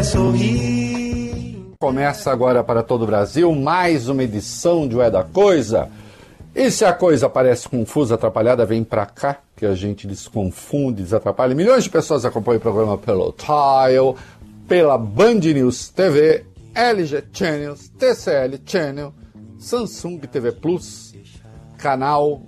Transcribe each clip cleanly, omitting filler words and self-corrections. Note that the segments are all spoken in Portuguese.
sorrir. Começa agora para todo o Brasil mais uma edição de Ué da Coisa. E se a coisa parece confusa, atrapalhada, vem pra cá, que a gente desconfunde, desatrapalha. Milhões de pessoas acompanham o programa pelo Tile, pela Band News TV, LG Channels, TCL Channel, Samsung TV Plus, canal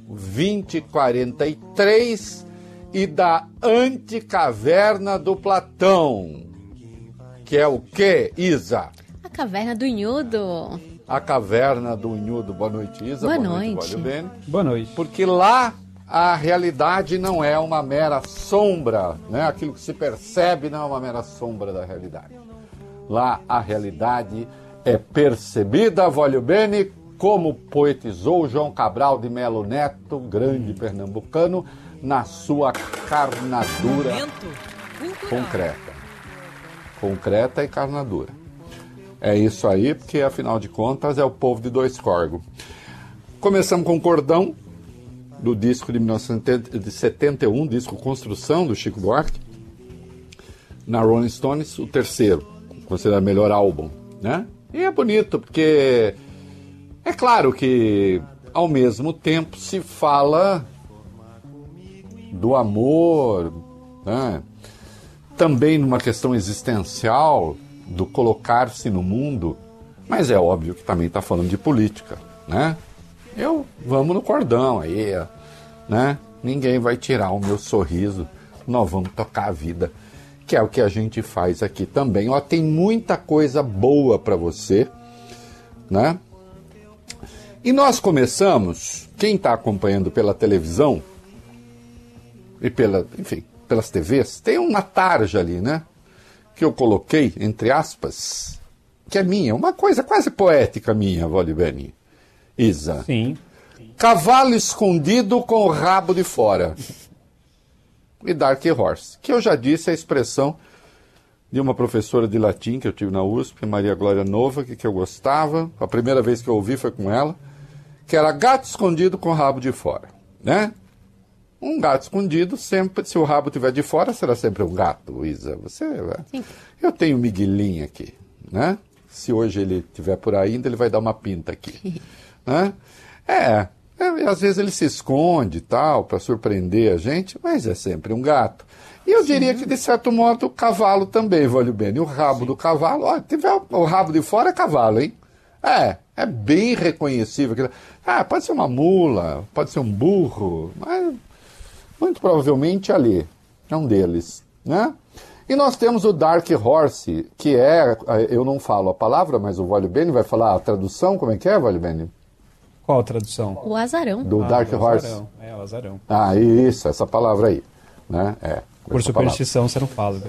2043 e da Anticaverna do Platão. Que é o quê, Isa? A Caverna do Inhudo. A Caverna do Inhudo. Boa noite, Isa. Boa noite. Boa noite. Porque lá a realidade não é uma mera sombra, né? Aquilo que se percebe não é uma mera sombra da realidade. Lá a realidade é percebida, voglio bene, como poetizou João Cabral de Melo Neto, grande pernambucano, na sua carnadura concreta. Concreta e carnadura. É isso aí, porque afinal de contas é o povo de dois corgos. Começamos com o Cordão, do disco de 1971, disco Construção, do Chico Buarque, na Rolling Stones, o terceiro, considerado o melhor álbum, né? E é bonito, porque é claro que ao mesmo tempo se fala do amor, né? Também numa questão existencial, do colocar-se no mundo, mas é óbvio que também está falando de política, né? Vamos no cordão aí, né? Ninguém vai tirar o meu sorriso, nós vamos tocar a vida, que é o que a gente faz aqui também. Ó, tem muita coisa boa para você, né? E nós começamos, quem está acompanhando pela televisão e pelas TVs, tem uma tarja ali, né? Que eu coloquei, entre aspas, que é minha, uma coisa quase poética minha, voglio bene, Isa. Sim. Cavalo escondido com o rabo de fora. E Dark Horse, que eu já disse a expressão de uma professora de latim que eu tive na USP, Maria Glória Nova, que eu gostava, a primeira vez que eu ouvi foi com ela, que era gato escondido com o rabo de fora, né? Um gato escondido, sempre, se o rabo estiver de fora, será sempre um gato, Isa. Sim. Eu tenho o Miguelinho aqui, né? Se hoje ele estiver por aí, ainda ele vai dar uma pinta aqui, né? Às vezes ele se esconde e tal, para surpreender a gente, mas é sempre um gato. E eu diria que, de certo modo, o cavalo também, voglio bene. O rabo do cavalo, ó, tiver o rabo de fora é cavalo, hein? É bem reconhecível. Pode ser uma mula, pode ser um burro, mas muito provavelmente ali, é um deles, né? E nós temos o Dark Horse, que eu não falo a palavra, mas o voglio bene vai falar a tradução, como é que é, voglio bene? Qual a tradução? O azarão. Do Dark Horse. Azarão. O azarão. Isso, essa palavra aí, né? Por superstição você não fala.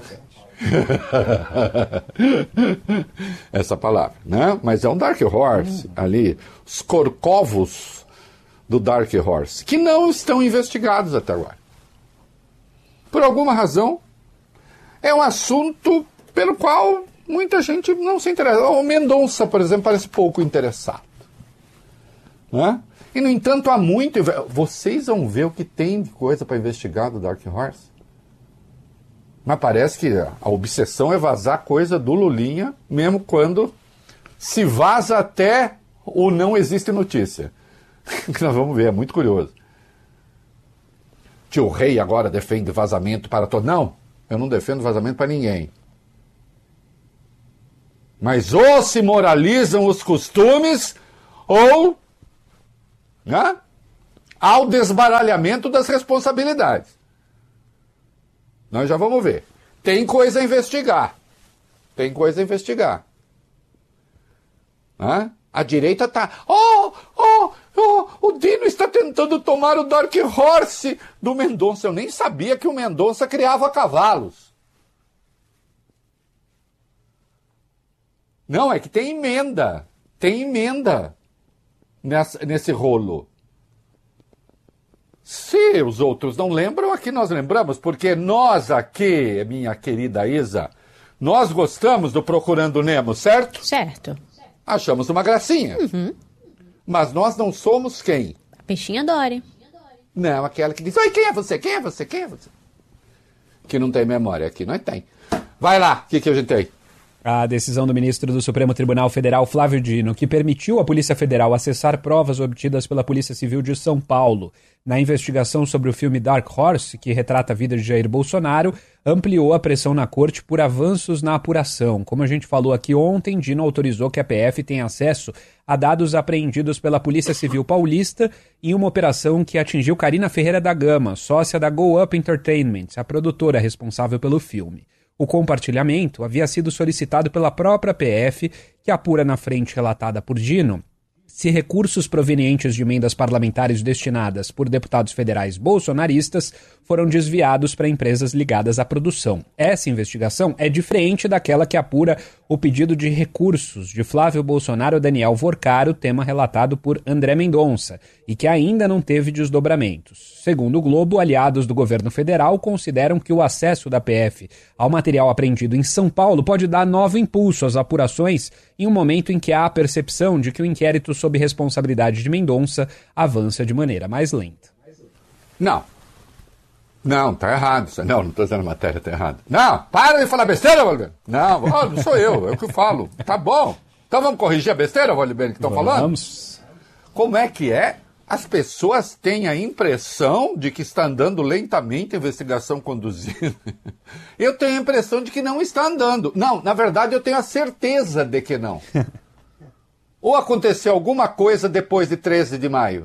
Essa palavra, né? Mas é um Dark Horse ali, os corcovos do Dark Horse, que não estão investigados até agora. Por alguma razão, é um assunto pelo qual muita gente não se interessa. O Mendonça, por exemplo, parece pouco interessado, né? E, no entanto, há muito... Vocês vão ver o que tem de coisa para investigar do Dark Horse. Mas parece que a obsessão é vazar coisa do Lulinha, mesmo quando se vaza até o não existe notícia. Que nós vamos ver, é muito curioso. Tio Rei agora defende vazamento para todos. Não, eu não defendo vazamento para ninguém. Mas ou se moralizam os costumes, ou, né, ao desbaralhamento das responsabilidades. Nós já vamos ver. Tem coisa a investigar. Né? A direita está... o Dino está tentando tomar o Dark Horse do Mendonça. Eu nem sabia que o Mendonça criava cavalos. Não, é que tem emenda. Nesse rolo. Se os outros não lembram, aqui nós lembramos, porque nós aqui, minha querida Isa, nós gostamos do Procurando Nemo, certo? Certo. Achamos uma gracinha. Uhum. Mas nós não somos quem? A Peixinha Dory. Não, aquela que diz, oi, quem é você? Que não tem memória aqui, nós tem. Vai lá, o que a gente tem? A decisão do ministro do Supremo Tribunal Federal, Flávio Dino, que permitiu à Polícia Federal acessar provas obtidas pela Polícia Civil de São Paulo na investigação sobre o filme Dark Horse, que retrata a vida de Jair Bolsonaro, ampliou a pressão na corte por avanços na apuração. Como a gente falou aqui ontem, Dino autorizou que a PF tenha acesso a dados apreendidos pela Polícia Civil Paulista em uma operação que atingiu Carina Ferreira da Gama, sócia da Go Up Entertainment, a produtora responsável pelo filme. O compartilhamento havia sido solicitado pela própria PF, que apura na frente relatada por Dino se recursos provenientes de emendas parlamentares destinadas por deputados federais bolsonaristas foram desviados para empresas ligadas à produção. Essa investigação é diferente daquela que apura o pedido de recursos de Flávio Bolsonaro e Daniel Vorcaro, tema relatado por André Mendonça, e que ainda não teve desdobramentos. Segundo o Globo, aliados do governo federal consideram que o acesso da PF ao material apreendido em São Paulo pode dar novo impulso às apurações em um momento em que há a percepção de que o inquérito sob responsabilidade de Mendonça avança de maneira mais lenta. Não, tá errado. Não estou dizendo a matéria, tá errado. Não, para de falar besteira, Valdir. Não, não sou eu, é o que eu falo. Tá bom. Então vamos corrigir a besteira, Valdir, que estão falando? Vamos. Como é que é? As pessoas têm a impressão de que está andando lentamente a investigação conduzida. Eu tenho a impressão de que não está andando. Não, na verdade eu tenho a certeza de que não. Ou aconteceu alguma coisa depois de 13 de maio?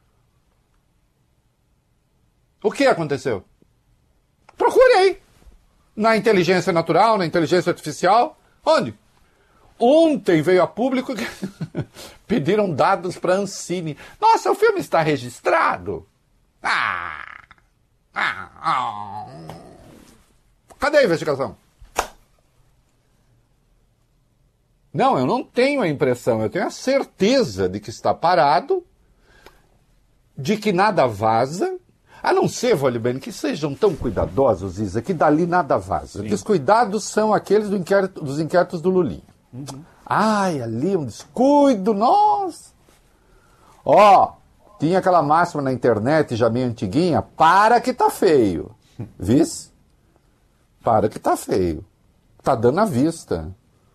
O que aconteceu? Procure aí. Na inteligência natural, na inteligência artificial. Onde? Ontem veio a público que pediram dados para a Ancine. Nossa, o filme está registrado. Cadê a investigação? Não, eu não tenho a impressão, eu tenho a certeza de que está parado, de que nada vaza, a não ser, Volibene, que sejam tão cuidadosos, Isa, que dali nada vaza. Os cuidados são aqueles dos inquéritos do Lulinha. Uhum. Ai, ali um descuido, nossa! Ó, tinha aquela máxima na internet, já meio antiguinha, para que tá feio. Vis? Para que tá feio. Tá dando à vista.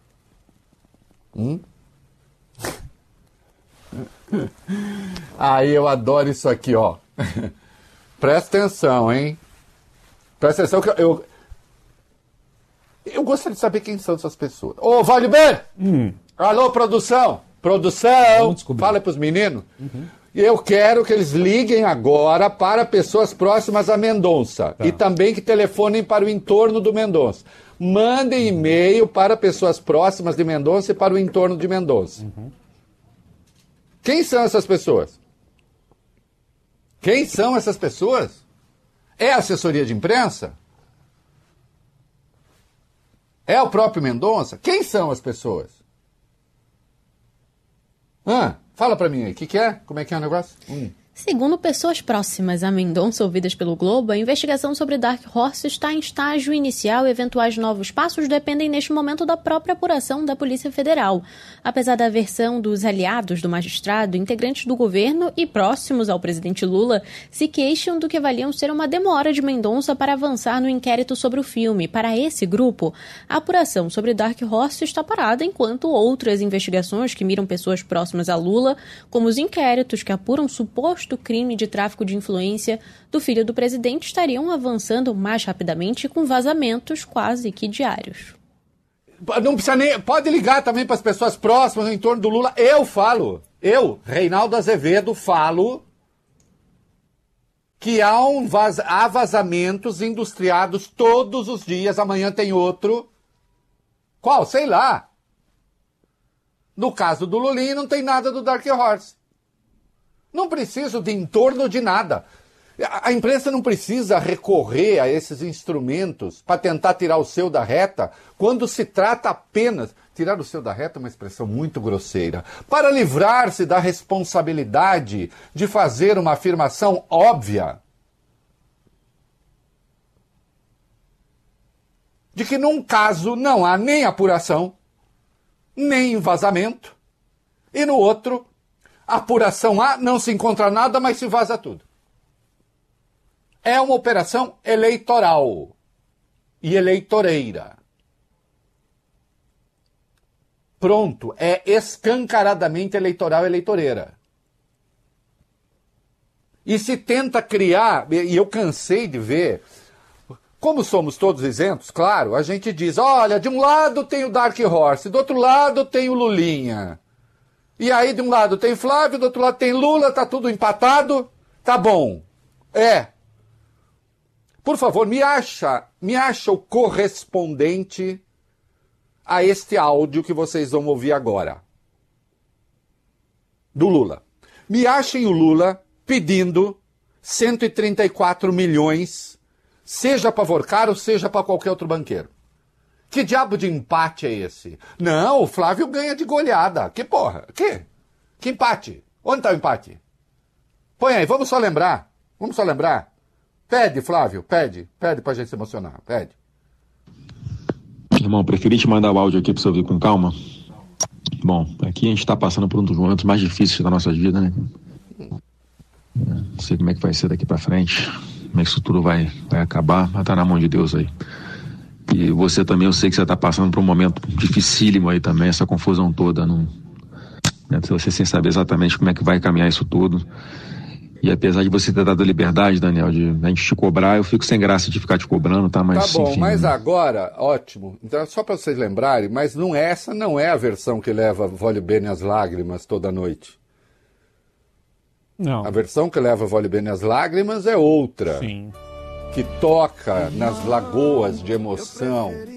Aí eu adoro isso aqui, ó. Presta atenção, hein? Presta atenção que eu gostaria de saber quem são essas pessoas. Ô, Valber! Alô, produção! Produção! Fala pros meninos. Eu quero que eles liguem agora para pessoas próximas a Mendonça. Tá. E também que telefonem para o entorno do Mendonça. Mandem e-mail para pessoas próximas de Mendonça e para o entorno de Mendonça. Quem são essas pessoas? Quem são essas pessoas? É a assessoria de imprensa? É o próprio Mendonça? Quem são as pessoas? Fala pra mim aí, o que é? Como é que é o negócio? Segundo pessoas próximas a Mendonça ouvidas pelo Globo, a investigação sobre Dark Horse está em estágio inicial e eventuais novos passos dependem neste momento da própria apuração da Polícia Federal. Apesar da versão dos aliados do magistrado, integrantes do governo e próximos ao presidente Lula se queixam do que avaliam ser uma demora de Mendonça para avançar no inquérito sobre o filme. Para esse grupo, a apuração sobre Dark Horse está parada enquanto outras investigações que miram pessoas próximas a Lula, como os inquéritos que apuram suposto crime de tráfico de influência do filho do presidente, estariam avançando mais rapidamente com vazamentos quase que diários. Não precisa nem... Pode ligar também para as pessoas próximas no entorno do Lula. Eu, Reinaldo Azevedo, falo que há vazamentos industriados todos os dias. Amanhã tem outro. Qual? Sei lá. No caso do Lulinha não tem nada do Dark Horse. Não preciso de entorno de nada. A imprensa não precisa recorrer a esses instrumentos para tentar tirar o seu da reta, quando se trata apenas... Tirar o seu da reta é uma expressão muito grosseira. Para livrar-se da responsabilidade de fazer uma afirmação óbvia. De que num caso não há nem apuração, nem vazamento, e no outro... Apuração A, não se encontra nada, mas se vaza tudo. É uma operação eleitoral e eleitoreira. pronto, é escancaradamente eleitoreira. E se tenta criar, e eu cansei de ver, como somos todos isentos, claro, a gente diz, olha, de um lado tem o Dark Horse, do outro lado tem o Lulinha. E aí de um lado tem Flávio, do outro lado tem Lula, tá tudo empatado, tá bom. Por favor, me acha o correspondente a este áudio que vocês vão ouvir agora. Do Lula. Me achem o Lula pedindo 134 milhões, seja para Vorcaro, seja para qualquer outro banqueiro. Que diabo de empate é esse? Não, o Flávio ganha de goleada. Que porra? Que empate? Onde está o empate? Põe aí, vamos só lembrar. Pede, Flávio, pede pra gente se emocionar, pede. Irmão, preferi te mandar o áudio aqui pra você ouvir com calma. Bom, aqui a gente tá passando por um dos momentos mais difíceis da nossa vida, né? Não sei como é que vai ser daqui pra frente, como é que isso tudo vai acabar, mas tá na mão de Deus aí. E você também, eu sei que você tá passando por um momento dificílimo aí também, essa confusão toda, né? Você sem saber exatamente como é que vai caminhar isso tudo. E apesar de você ter dado a liberdade, Daniel, de a gente te cobrar, eu fico sem graça de ficar te cobrando, tá? Mas, tá bom, enfim, mas agora, ótimo. Então, só para vocês lembrarem, mas essa não é a versão que leva Vole Bene as lágrimas toda noite. Não. A versão que leva Vole Bene as lágrimas é outra. Sim. Que toca nas lagoas de emoção